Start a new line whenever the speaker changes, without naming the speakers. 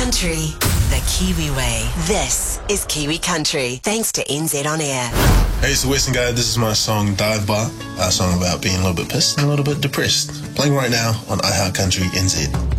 Country, the Kiwi way. This is Kiwi Country, thanks to NZ On Air.
Hey, it's the Western Guy. This is my song Dive Bar, a song about being a little bit pissed and a little bit depressed. Playing right now on iHeart Country NZ.